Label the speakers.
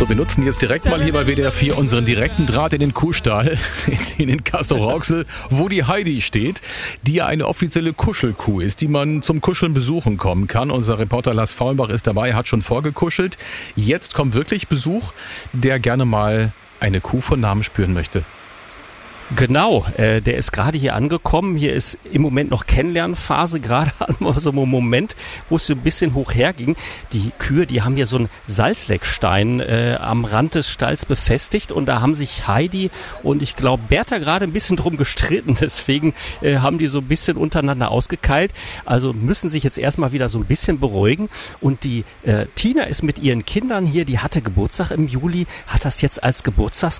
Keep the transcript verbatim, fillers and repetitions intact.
Speaker 1: So, wir nutzen jetzt direkt mal hier bei W D R vier unseren direkten Draht in den Kuhstall, in den Castrop-Rauxel, wo die Heidi steht, die ja eine offizielle Kuschelkuh ist, die man zum Kuscheln besuchen kommen kann. Unser Reporter Lars Faulenbach ist dabei, hat schon vorgekuschelt. Jetzt kommt wirklich Besuch, der gerne mal eine Kuh von Namen spüren möchte.
Speaker 2: Genau, äh, der ist gerade hier angekommen. Hier ist im Moment noch Kennenlernphase, gerade so ein Moment, wo es so ein bisschen hoch herging. Die Kühe, die haben hier so einen Salzleckstein äh, am Rand des Stalls befestigt und da haben sich Heidi und ich glaube Bertha gerade ein bisschen drum gestritten. Deswegen äh, haben die so ein bisschen untereinander ausgekeilt. Also müssen sich jetzt erstmal wieder so ein bisschen beruhigen. Und die äh, Tina ist mit ihren Kindern hier, die hatte Geburtstag im Juli, hat das jetzt als Geburtstagsgeschenk